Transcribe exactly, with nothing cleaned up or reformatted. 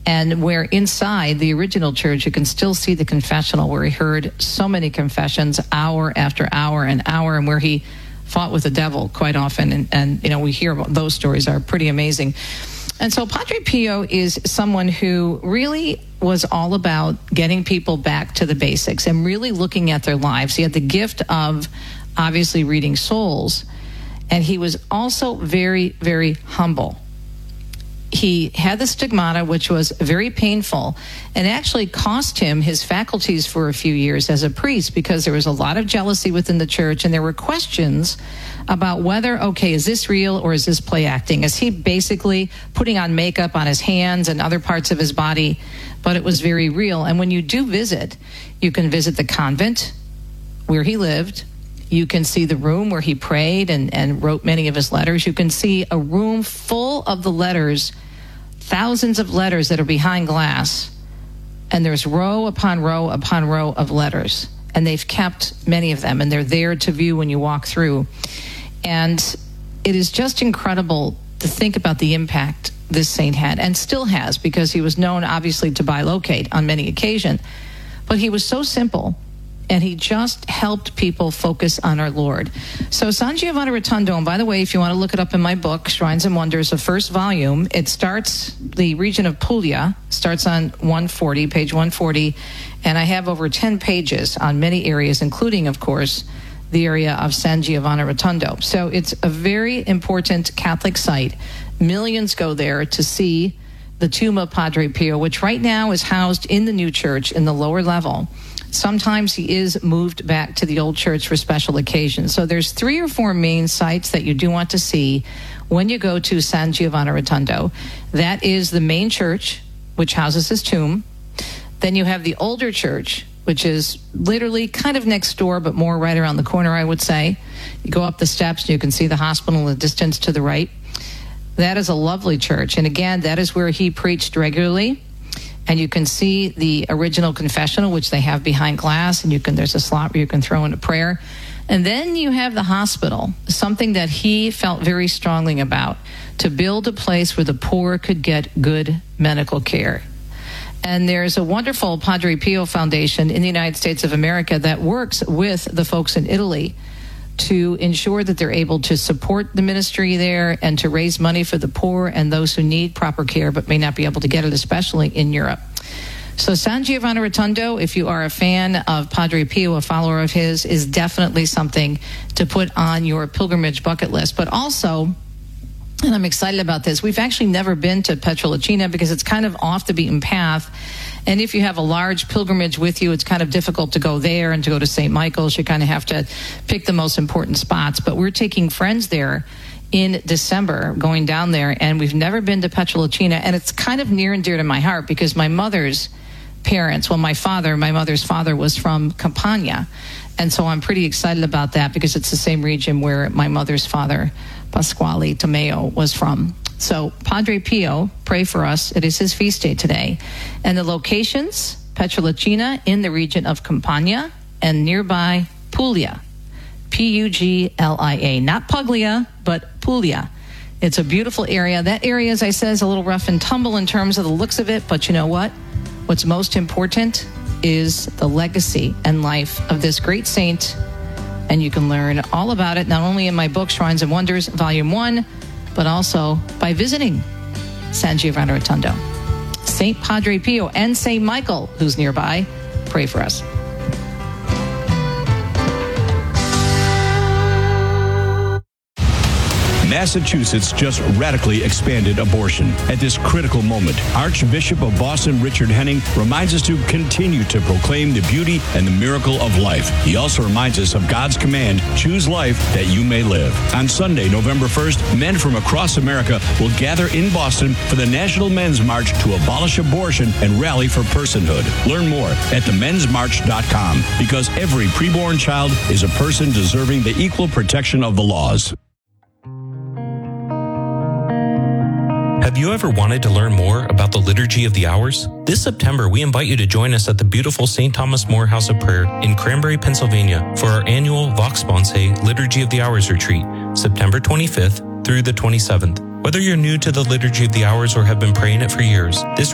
And where inside the original church, you can still see the confessional where he heard so many confessions hour after hour and hour, and where he fought with the devil quite often. And, and you know, we hear about those stories are pretty amazing. And so Padre Pio is someone who really was all about getting people back to the basics and really looking at their lives. He had the gift of obviously reading souls, and he was also very, very humble. He had the stigmata, which was very painful, and actually cost him his faculties for a few years as a priest, because there was a lot of jealousy within the church, and there were questions about whether, okay, is this real or is this play acting? Is he basically putting on makeup on his hands and other parts of his body? But it was very real. And when you do visit, you can visit the convent where he lived. You can see the room where he prayed and, and wrote many of his letters. You can see a room full of the letters, thousands of letters that are behind glass. And there's row upon row upon row of letters. And they've kept many of them, and they're there to view when you walk through. And it is just incredible to think about the impact this saint had, and still has, because he was known, obviously, to bilocate on many occasions. But he was so simple, and he just helped people focus on our Lord. So San Giovanni Rotondo, and by the way, if you want to look it up in my book, Shrines and Wonders, the first volume, it starts, the region of Puglia, starts on one forty, page one forty, and I have over ten pages on many areas, including, of course, the area of San Giovanni Rotondo. So it's a very important Catholic site. Millions go there to see the tomb of Padre Pio, which right now is housed in the new church in the lower level. Sometimes he is moved back to the old church for special occasions. So there's three or four main sites that you do want to see when you go to San Giovanni Rotondo. That is the main church, which houses his tomb. Then you have the older church, which is literally kind of next door, but more right around the corner, I would say. You go up the steps and you can see the hospital in the distance to the right. That is a lovely church. And again, that is where he preached regularly. And you can see the original confessional, which they have behind glass, and you can there's a slot where you can throw in a prayer. And then you have the hospital, something that he felt very strongly about, to build a place where the poor could get good medical care. And there's a wonderful Padre Pio Foundation in the United States of America that works with the folks in Italy to ensure that they're able to support the ministry there and to raise money for the poor and those who need proper care but may not be able to get it, especially in Europe. So San Giovanni Rotondo, if you are a fan of Padre Pio, a follower of his, is definitely something to put on your pilgrimage bucket list. But also, and I'm excited about this, we've actually never been to Pietrelcina because it's kind of off the beaten path. And if you have a large pilgrimage with you, it's kind of difficult to go there and to go to Saint Michael's. You kind of have to pick the most important spots. But we're taking friends there in December, going down there, and we've never been to Pietrelcina. And it's kind of near and dear to my heart because my mother's parents, well, my father, my mother's father was from Campania. And so I'm pretty excited about that because it's the same region where my mother's father, Pasquale Tomeo, was from. So Padre Pio, pray for us. It is his feast day today. And the locations, Pietrelcina in the region of Campania and nearby Puglia, P U G L I A. Not Puglia, but Puglia. It's a beautiful area. That area, as I said, is a little rough and tumble in terms of the looks of it. But you know what? What's most important is the legacy and life of this great saint. And you can learn all about it, not only in my book, Shrines and Wonders, Volume one, but also by visiting San Giovanni Rotondo. Saint Padre Pio and Saint Michael, who's nearby, pray for us. Massachusetts just radically expanded abortion. At this critical moment, Archbishop of Boston Richard Henning reminds us to continue to proclaim the beauty and the miracle of life. He also reminds us of God's command, choose life that you may live. On Sunday, November first, men from across America will gather in Boston for the National Men's March to abolish abortion and rally for personhood. Learn more at the men's march dot com because every preborn child is a person deserving the equal protection of the laws. Have you ever wanted to learn more about the Liturgy of the Hours? This September, we invite you to join us at the beautiful Saint Thomas More House of Prayer in Cranberry, Pennsylvania for our annual Vox Sponsae Liturgy of the Hours retreat, September twenty-fifth through the twenty-seventh. Whether you're new to the Liturgy of the Hours or have been praying it for years, this